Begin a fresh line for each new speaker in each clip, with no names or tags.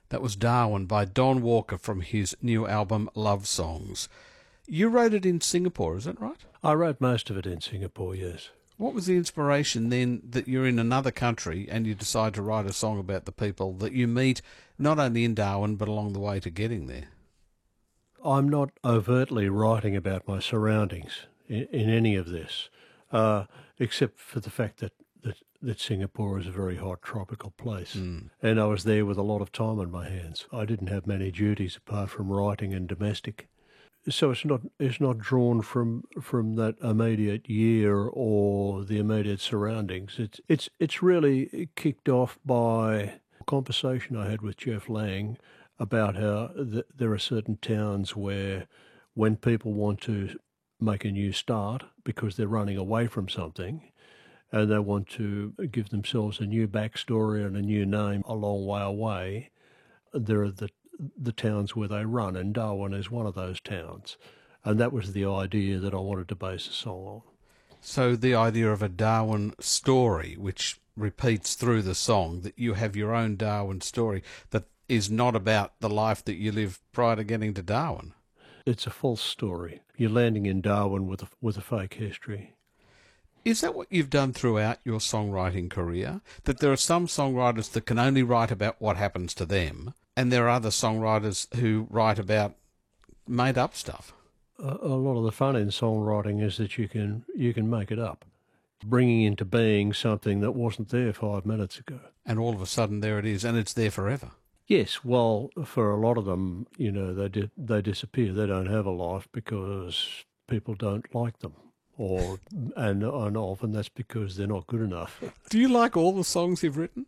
That was Darwin by Don Walker from his new album Love Songs. You wrote it in Singapore, is that right?
I wrote most of it in Singapore, yes.
What was the inspiration then that you're in another country and you decide to write a song about the people that you meet not only in Darwin but along the way to getting there?
I'm not overtly writing about my surroundings in any of this, except for the fact that Singapore is a very hot tropical place. And I was there with a lot of time on my hands. I didn't have many duties apart from writing and domestic. So it's not drawn from that immediate year or the immediate surroundings. It's really kicked off by a conversation I had with Jeff Lang about how there are certain towns where when people want to make a new start because they're running away from something and they want to give themselves a new backstory and a new name a long way away, there are the towns where they run, and Darwin is one of those towns. And that was the idea that I wanted to base a song on.
So the idea of a Darwin story, which repeats through the song, that you have your own Darwin story that is not about the life that you lived prior to getting to Darwin.
It's a false story. You're landing in Darwin with a fake history.
Is that what you've done throughout your songwriting career? That there are some songwriters that can only write about what happens to them, and there are other songwriters who write about made-up stuff?
A lot of the fun in songwriting is that you can make it up, bringing into being something that wasn't there 5 minutes ago.
And all of a sudden there it is, and it's there forever.
Yes, well, for a lot of them, they disappear. They don't have a life because people don't like them. And often that's because they're not good enough.
Do you like all the songs you've written?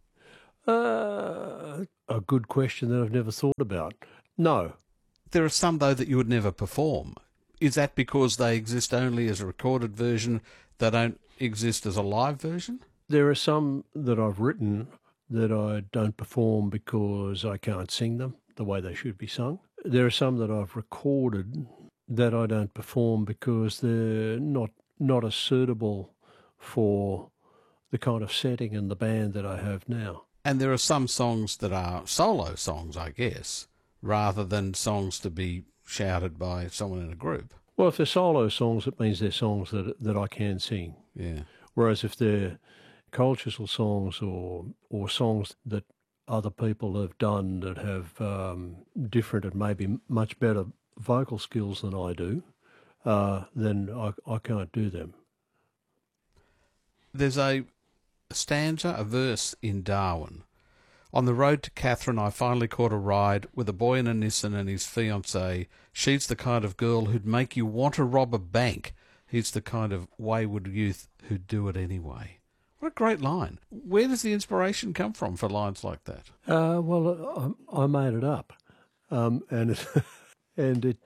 A good question that I've never thought about. No.
There are some, though, that you would never perform. Is that because they exist only as a recorded version, they don't exist as a live version?
There are some that I've written that I don't perform because I can't sing them the way they should be sung. There are some that I've recorded that I don't perform because they're not as suitable for the kind of setting and the band that I have now.
And there are some songs that are solo songs, I guess, rather than songs to be shouted by someone in a group.
Well, if they're solo songs, it means they're songs that I can sing.
Yeah.
Whereas if they're cold chisel songs or songs that other people have done that have different and maybe much better vocal skills than I do, then I can't do them.
There's a stanza, a verse in Darwin. On the road to Katherine, I finally caught a ride with a boy in a Nissan and his fiancée. She's the kind of girl who'd make you want to rob a bank. He's the kind of wayward youth who'd do it anyway. What a great line. Where does the inspiration come from for lines like that?
Well, I made it up. And it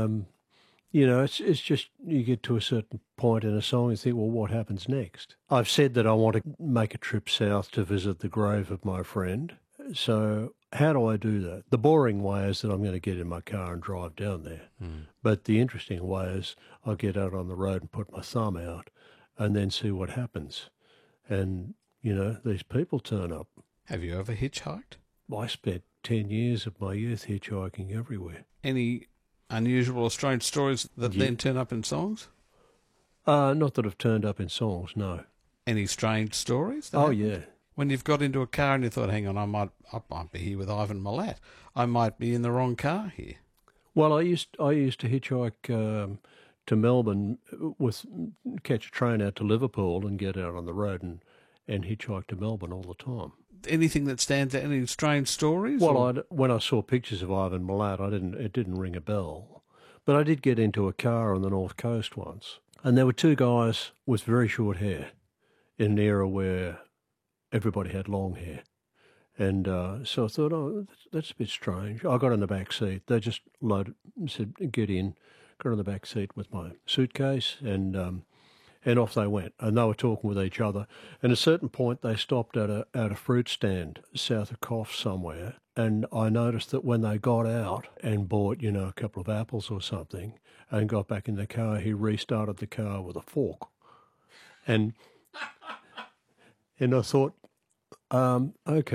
it's just you get to a certain point in a song and think, well, what happens next? I've said that I want to make a trip south to visit the grave of my friend. So how do I do that? The boring way is that I'm going to get in my car and drive down there. But the interesting way is I'll get out on the road and put my thumb out and then see what happens. And, these people turn up.
Have you ever hitchhiked?
I spent 10 years of my youth hitchhiking everywhere.
Any unusual or strange stories that then turn up in songs?
Not that have turned up in songs, no.
Any strange stories?
Yeah.
When you've got into a car and you thought, hang on, I might be here with Ivan Milat. I might be in the wrong car here.
Well, I used to hitchhike to Melbourne, catch a train out to Liverpool and get out on the road and hitchhike to Melbourne all the time.
Anything that stands out? Any strange stories?
Well, when I saw pictures of Ivan Milat, it didn't ring a bell. But I did get into a car on the North Coast once, and there were two guys with very short hair in an era where everybody had long hair. And so I thought, that's a bit strange. I got in the back seat. They just said, get in. Got in the back seat with my suitcase, and off they went. And they were talking with each other. And at a certain point, they stopped at a fruit stand south of Coff somewhere. And I noticed that when they got out and bought, a couple of apples or something, and got back in the car, he restarted the car with a fork. And I thought, okay.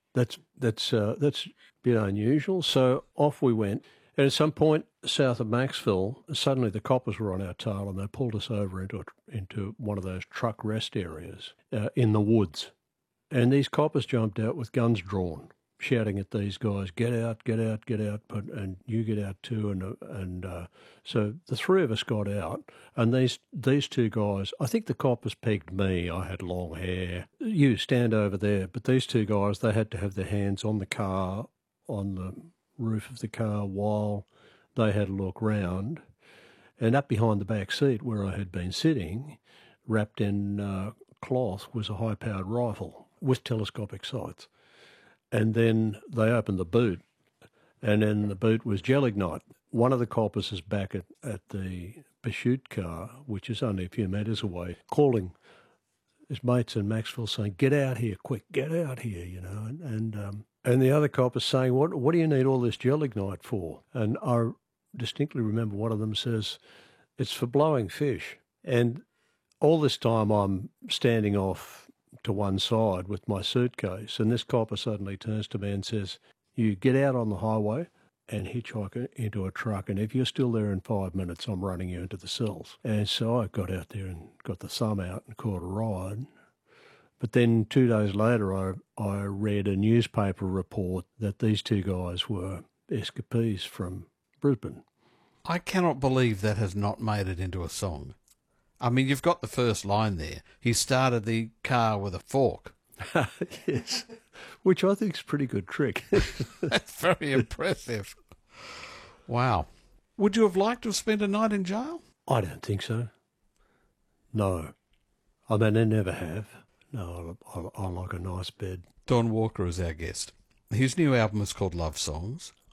That's a bit unusual. So off we went. And at some point south of Maxville, suddenly the coppers were on our tail and they pulled us over into one of those truck rest areas in the woods. And these coppers jumped out with guns drawn, shouting at these guys, "Get out, get out, get out," and you get out too. And so the three of us got out, and these two guys, I think the coppers pegged me. I had long hair. You stand over there, but these two guys, they had to have their hands on the car, on the roof of the car while they had a look round. And up behind the back seat where I had been sitting, wrapped in cloth, was a high-powered rifle with telescopic sights. And then they opened the boot, and in the boot was gelignite. One of the coppers is back at the pursuit car, which is only a few metres away, calling his mates in Maxville saying, "Get out here, quick, get out here," you know. And the other cop is saying, what do you need all this gelignite for? And I distinctly remember one of them says, "It's for blowing fish." And all this time I'm standing off to one side with my suitcase, and this copper suddenly turns to me and says, "You get out on the highway and hitchhike into a truck, and if you're still there in 5 minutes, I'm running you into the cells." And so I got out there and got the thumb out and caught a ride. But then 2 days later, I read a newspaper report that these two guys were escapees from Brisbane.
I cannot believe that has not made it into a song. I mean, you've got the first line there. He started the car with a fork.
Yes, which I think is a pretty good trick.
That's very impressive. Wow. Would you have liked to have spent a night in jail?
I don't think so. No. I mean, I never have. No, I like a nice bed.
Don Walker is our guest. His new album is called Love Songs.